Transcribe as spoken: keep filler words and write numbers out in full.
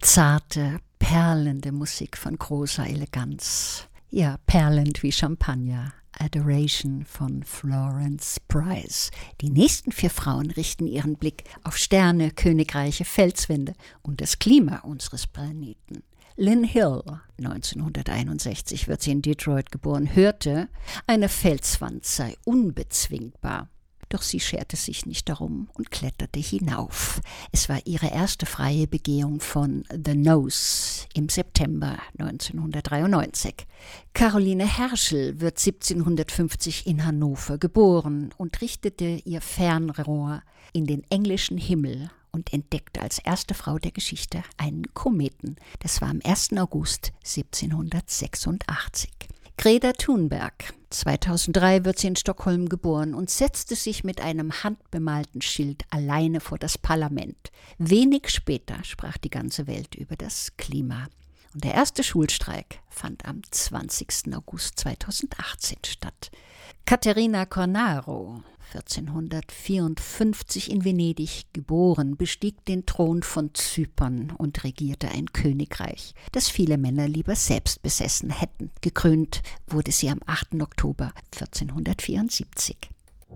Zarte, perlende Musik von großer Eleganz. Ja, perlend wie Champagner. Adoration von Florence Price. Die nächsten vier Frauen richten ihren Blick auf Sterne, Königreiche, Felswände und das Klima unseres Planeten. Lynn Hill, neunzehnhunderteinundsechzig wird sie in Detroit geboren, hörte, eine Felswand sei unbezwingbar. Doch sie scherte sich nicht darum und kletterte hinauf. Es war ihre erste freie Begehung von The Nose im September neunzehnhundertdreiundneunzig. Caroline Herschel wird siebzehnhundertfünfzig in Hannover geboren und richtete ihr Fernrohr in den englischen Himmel und entdeckte als erste Frau der Geschichte einen Kometen. Das war am ersten August siebzehnhundertsechsundachtzig. Greta Thunberg, zweitausenddrei wird sie in Stockholm geboren und setzte sich mit einem handbemalten Schild alleine vor das Parlament. Wenig später sprach die ganze Welt über das Klima. Und der erste Schulstreik fand am zwanzigsten August zweitausendachtzehn statt. Caterina Cornaro, vierzehnhundertvierundfünfzig in Venedig geboren, bestieg den Thron von Zypern und regierte ein Königreich, das viele Männer lieber selbst besessen hätten. Gekrönt wurde sie am achten Oktober vierzehnhundertvierundsiebzig.